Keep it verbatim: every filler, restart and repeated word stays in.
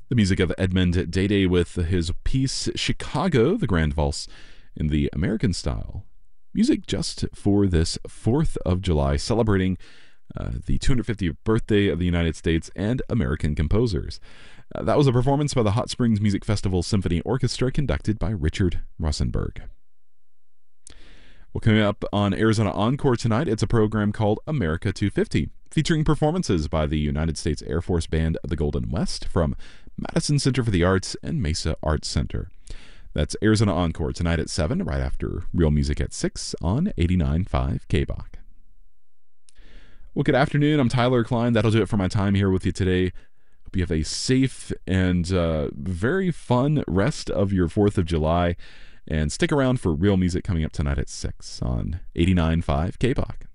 The music of Edmond Dede with his piece Chicago, the Grand Valse, in the American style. Music just for this fourth of July, celebrating uh, the two hundred fiftieth birthday of the United States and American composers. Uh, that was a performance by the Hot Springs Music Festival Symphony Orchestra, conducted by Richard Rosenberg. Well, coming up on Arizona Encore tonight, it's a program called America two fifty, featuring performances by the United States Air Force Band of the Golden West from Madison Center for the Arts and Mesa Arts Center. That's Arizona Encore tonight at seven, right after Real Music at six on eighty-nine point five K B O C. Well, good afternoon. I'm Tyler Klein. That'll do it for my time here with you today. Hope you have a safe and uh, very fun rest of your fourth of July. And stick around for Real Music coming up tonight at six on eighty-nine point five K B O C.